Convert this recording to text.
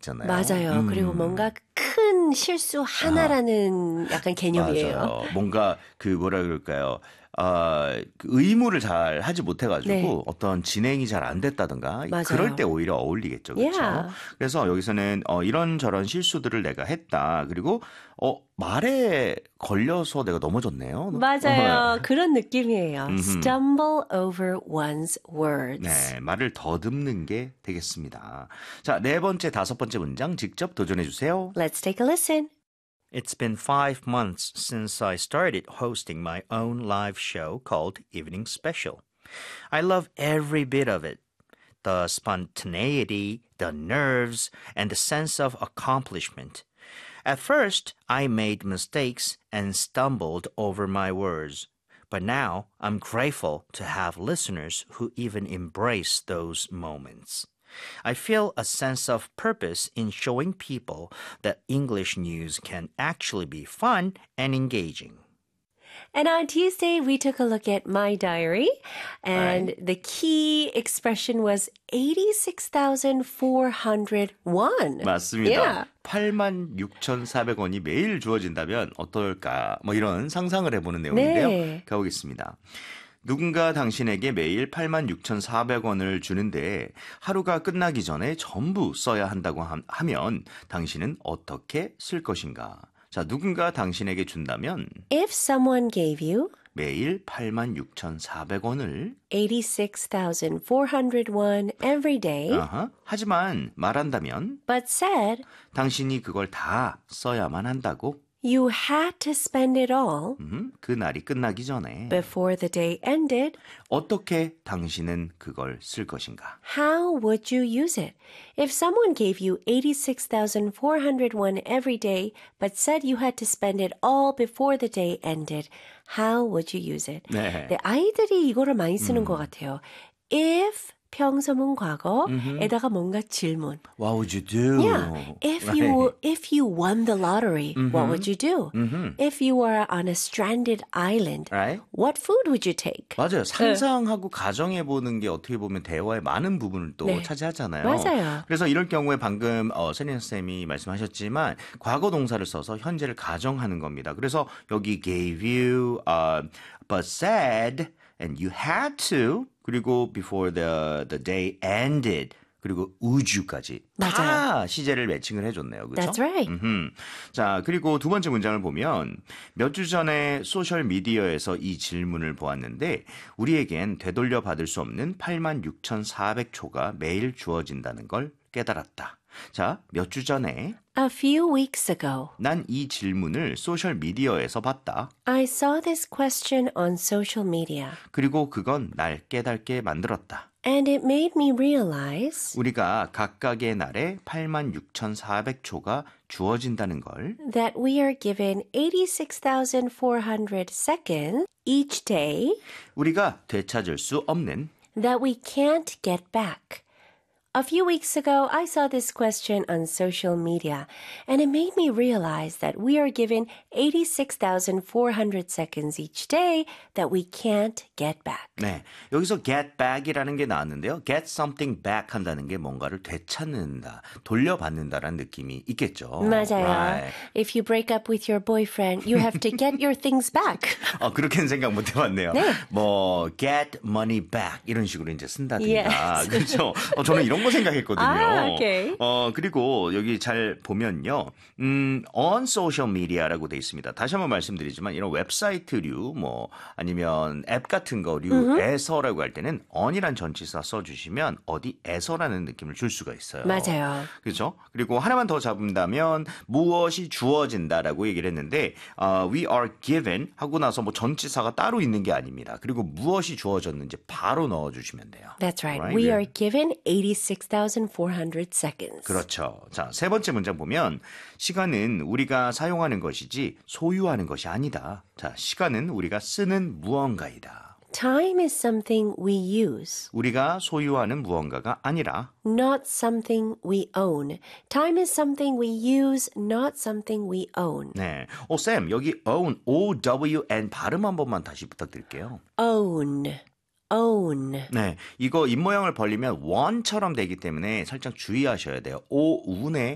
있잖아요. 맞아요. 그리고 뭔가 큰 실수 하나라는 약간 개념이에요. 맞아요. 뭔가 그 뭐라 그럴까요? 그 의무를 잘 하지 못해가지고 네. 어떤 진행이 잘 안 됐다든가 맞아요. 그럴 때 오히려 어울리겠죠. 그렇죠? Yeah. 그래서 여기서는 이런저런 실수들을 내가 했다. 그리고 말에 걸려서 내가 넘어졌네요. 맞아요. 그런 느낌이에요. Stumble over one's words. 네, 말을 더듬는 게 되겠습니다. 자, 네 번째, 다섯 번째 문장 직접 도전해 주세요. Let's take a listen. It's been 5 months since I started hosting my own live show called Evening Special. I love every bit of it. The spontaneity, the nerves, and the sense of accomplishment. At first, I made mistakes and stumbled over my words. But now, I'm grateful to have listeners who even embrace those moments. I feel a sense of purpose in showing people that English news can actually be fun and engaging. And on Tuesday, we took a look at my diary, and Right. the key expression was 86,401. 맞습니다. Yeah. 86,400원이 매일 주어진다면 어떨까? 뭐 이런 상상을 해보는 내용인데요. 네. 가보겠습니다. 누군가 당신에게 매일 86,400원을 주는데 하루가 끝나기 전에 전부 써야 한다고 하면 당신은 어떻게 쓸 것인가? 자, 누군가 당신에게 준다면 If someone gave you 매일 86,400원을 86,401 every day, 하지만 말한다면 but said 당신이 그걸 다 써야만 한다고 you had to spend it all 그 날이 끝나기 전에 before the day ended, 어떻게 당신은 그걸 쓸 것인가? how would you use it? If someone gave you 86,401 every day, but said you had to spend it all before the day ended, how would you use it? 네. 네, 아이들이 이거를 많이 쓰는 것 같아요. If 평서문 과거에다가 뭔가 질문. What would you do? Yeah. If you won the lottery, what would you do? If you were on a stranded island, Right. what food would you take? 맞아요. 상상하고 가정해보는 게 어떻게 보면 대화의 많은 부분을 또 네. 차지하잖아요. 맞아요. 그래서 이럴 경우에 방금 세리나 쌤이 말씀하셨지만 과거 동사를 써서 현재를 가정하는 겁니다. 그래서 여기 gave you, but said, and you had to, 그리고 before the day ended, 그리고 would you까지 다 맞아요. 시제를 매칭을 해줬네요. 그렇죠? That's right. 자, 그리고 두 번째 문장을 보면 몇 주 전에 소셜미디어에서 이 질문을 보았는데 우리에겐 되돌려 받을 수 없는 86,400초가 매일 주어진다는 걸 깨달았다. 자, 몇 주 전에 A few weeks ago, 난 이 질문을 소셜미디어에서 봤다. I saw this question on social media, 그리고 그건 날 깨닫게 만들었다. and it made me realize 우리가 각각의 날에 86,400초가 주어진다는 걸 that we are given 86,400 seconds each day 우리가 되찾을 수 없는 that we can't get back. A few weeks ago, I saw this question on social media, and it made me realize that we are given 86,400 seconds each day that we can't get back. 네, 여기서 get back이라는 게 나왔는데요. get something back 한다는 게 뭔가를 되찾는다, 돌려받는다라는 느낌이 있겠죠. 맞아요. Right. If you break up with your boyfriend, you have to get your things back. 그렇게는 생각 못 해봤네요. 네. 뭐 get money back 이런 식으로 이제 쓴다든가. Yes. 그렇죠. 저는 이런 거 생각했거든요. 오케이. 그리고 여기 잘 보면요. on social media라고 돼 있습니다. 다시 한번 말씀드리지만 이런 웹사이트류 뭐 아니면 앱 같은 거류에서라고 할 때는 on이란 전치사 써주시면 어디에서라는 느낌을 줄 수가 있어요. 맞아요. 그렇죠? 그리고 하나만 더 잡는다면 무엇이 주어진다라고 얘기를 했는데 we are given 하고 나서 뭐 전치사가 따로 있는 게 아닙니다. 그리고 무엇이 주어졌는지 바로 넣어주시면 돼요. That's right. Right? We are given 86,400 seconds. 그렇죠. 자, 세 번째 문장 보면 시간은 우리가 사용하는 것이지 소유하는 것이 아니다. 자, 시간은 우리가 쓰는 무언가이다. Time is something we use, 우리가 소유하는 무언가가 아니라 not something we own. Time is something we use, not something we own. 네. 쌤, 여기 own, O-W-N 발음 한 번만 다시 부탁드릴게요. Own. own. 네, 이거 입모양을 벌리면 원처럼 되기 때문에 살짝 주의하셔야 돼요. 오운의